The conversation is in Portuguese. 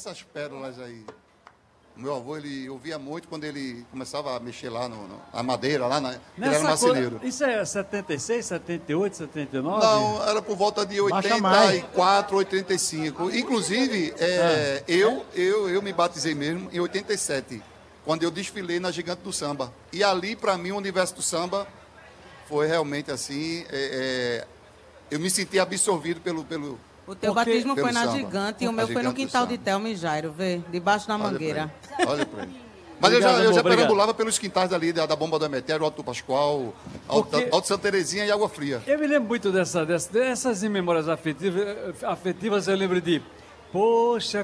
essas pérolas aí. O meu avô, ele ouvia muito quando ele começava a mexer lá na madeira, ele era marceneiro. Isso é 76, 78, 79? Não, era por volta de 84, 85. Inclusive, eu me batizei mesmo em 87, quando eu desfilei na Gigante do Samba. E ali, para mim, o universo do samba foi realmente assim... eu me senti absorvido pelo O teu batismo foi na samba. Gigante e o meu foi no quintal de Thelma e Jairo, vê, debaixo da mangueira. Olha pra ele. Mas eu já perambulava pelos quintais ali, da Bomba do Emetério, Alto do Pascoal, Alto Santa Terezinha e Água Fria. Eu me lembro muito dessas memórias afetivas, eu lembro de... Poxa,